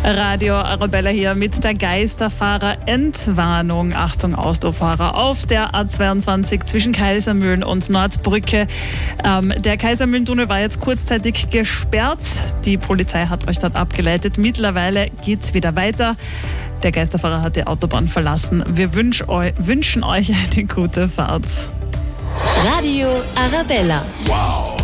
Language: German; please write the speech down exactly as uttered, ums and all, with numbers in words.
Radio Arabella hier mit der Geisterfahrer-Entwarnung. Achtung, Autofahrer auf der A zweiundzwanzig zwischen Kaisermühlen und Nordbrücke. Ähm, der Kaisermühlentunnel war jetzt kurzzeitig gesperrt. Die Polizei hat euch dort abgeleitet. Mittlerweile geht's wieder weiter. Der Geisterfahrer hat die Autobahn verlassen. Wir wünsch eu- wünschen euch eine gute Fahrt. Radio Arabella. Wow.